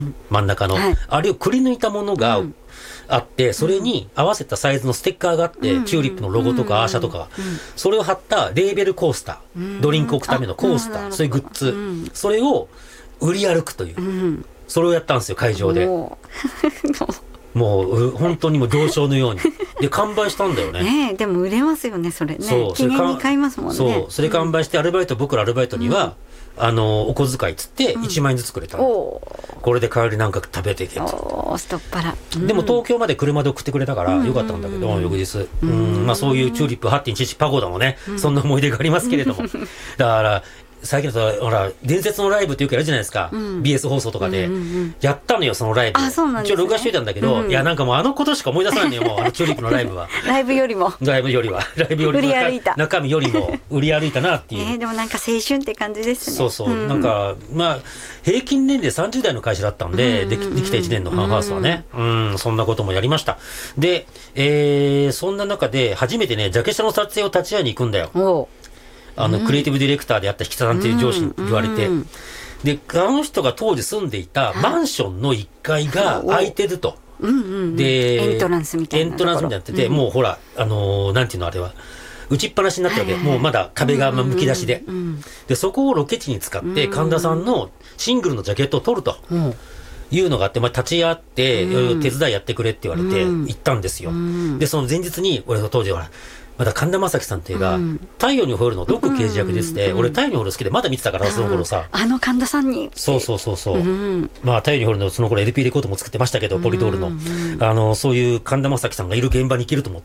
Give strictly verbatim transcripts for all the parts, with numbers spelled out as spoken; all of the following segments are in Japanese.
真ん中の、はい、あれをくり抜いたものがあって、うん、それに合わせたサイズのステッカーがあって、うん、チューリップのロゴとかアーシャとか、うん、それを貼ったレーベルコースター、うん、ドリンク置くためのコースター、そういうグッズ、うん、それを売り歩くという、うん、それをやったんですよ、会場で。もう本当にもう行商のようにで完売したんだよね。 ねえ、でも売れますよね、それね。そう、記念に買いますもんね。 そう、それ完売してアルバイト、うん、僕らアルバイトには、うん、あのお小遣いっつっていちまんえんずつくれたの、うん、これで帰りなんか食べていけと。 おストッパラ、 うん、でも東京まで車で送ってくれたからよかったんだけど、うん、翌日、うん、まあ、そういうチューリップ はちてんいちいち パゴダもね、うん、そんな思い出がありますけれども、だから最近だとほら伝説のライブっていうかやるじゃないですか、うん、ビーエス 放送とかで、うんうんうん、やったのよそのライブ。 あ、そうなんですね。 一応録画しておいたんだけど、うん、いやなんかもうあのことしか思い出さないのよもうあのチューリップのライブはライブよりもライブよりはライブよりも売り歩いた中身よりも売り歩いたなっていう、 えー、でもなんか青春って感じですね。 そうそう、 うん、 なんかまあ平均年齢さんじゅう代の会社だったんで、うんうんうん、でき、できたいちねんのファンハウスはね、うん、うん、そんなこともやりました。で、えー、そんな中で初めてねジャケ写の撮影を立ち会いに行くんだよ。 おあの、うん、クリエイティブディレクターであった引田さんっていう上司に言われて、うんうん、であの人が当時住んでいたマンションのいっかいが空いてると、 うんうんうん、 でエントランスみたいなエントランスみたいになってて、うん、もうほらあのー、なんていうのあれは打ちっぱなしになってるわけ、はいはいはい、もうまだ壁がむき出しで、うんうんうん、でそこをロケ地に使って神田さんのシングルのジャケットを撮ると、うんいうのがあって、まあ、立ち会って、うん、手伝いやってくれって言われて行ったんですよ、うん、でその前日に俺の当時はまだ神田正輝さんっていうか、うん、太陽にほえるの毒刑事役ですって、うん、俺太陽にほえる好きでまだ見てたからその頃さ、 あの神田さんにそうそうそうそう、うん、まあ太陽にほえるのその頃 エルピー レコードも作ってましたけど、ポリドールの、うん、あのそういう神田正輝さんがいる現場に行けると思って、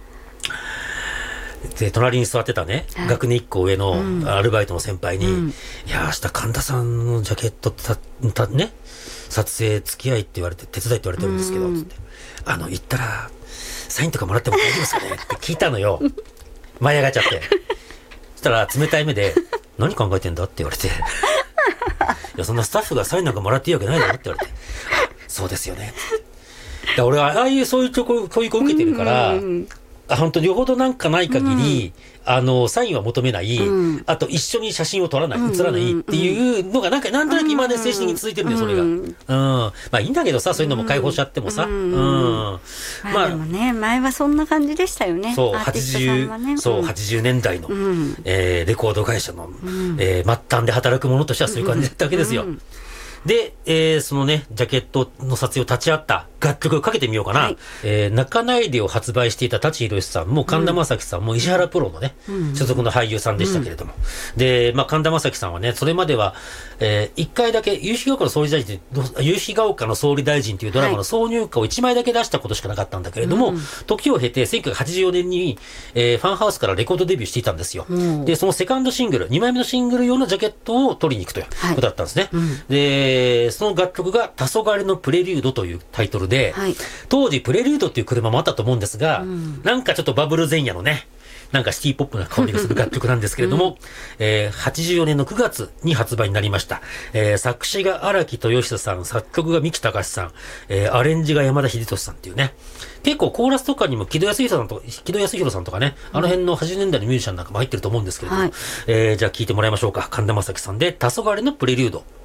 で隣に座ってたね、はい、学年いっこ上のアルバイトの先輩に、うん、いや明日神田さんのジャケットたたね撮影付き合いって言われて手伝いって言われてるんですけど、うん、つってあの行ったらサインとかもらっても大丈夫ですかねって聞いたのよ舞い上がっちゃってそしたら冷たい目で何考えてんだって言われていやそんなスタッフがサインなんかもらっていいわけないだろって言われてそうですよねってだ俺はああいうそういう教育を受けてるから、うんうんうん、本当によほどなんかない限り、うん、あのサインは求めない、うん、あと一緒に写真を撮らない、うん、写らないっていうのがなんかなんとなく今まで精神的に続いてるんだよそれが、うんうん、まあいいんだけどさそういうのも解放しちゃってもさ、うんうんうん、 まあでもね前はそんな感じでしたよね。 そうはちじゅう、ね、そうはちじゅうねんだいの、うんえー、レコード会社の、うんえー、末端で働く者としてはそういう感じだったわけですよ、うんうんで、えー、そのね、ジャケットの撮影を立ち会った楽曲をかけてみようかな。はい、えー、泣かないでを発売していた舘ひろしさんも神田正輝さんも石原プロのね、うん、所属の俳優さんでしたけれども。うん、で、まあ神田正輝さんはね、それまでは、えー、一回だけ、夕日が丘の総理大臣、夕日が丘の総理大臣というドラマの挿入歌を一枚だけ出したことしかなかったんだけれども、はい、時を経てせんきゅうひゃくはちじゅうよねんに、えー、ファンハウスからレコードデビューしていたんですよ。うん、で、そのセカンドシングル、にまいめのシングル用のジャケットを取りに行くということだったんですね。はいうん、で、その楽曲が黄昏のプレリュードというタイトルで、はい、当時プレリュードっていう車もあったと思うんですが、うん、なんかちょっとバブル前夜のね、なんかシティポップな香りがする楽曲なんですけれども、うんえー、はちじゅうよねんのくがつに発売になりました。えー、作詞が荒木豊久さん、作曲が三木隆さん、えー、アレンジが山田秀俊さんっていうね、結構コーラスとかにも木戸康弘さんと木戸康弘さんとかね、あの辺のはちじゅうねんだいのミュージシャンなんかも入ってると思うんですけれども、はい、えー、じゃあ聴いてもらいましょうか。神田正輝さんで黄昏のプレリュード。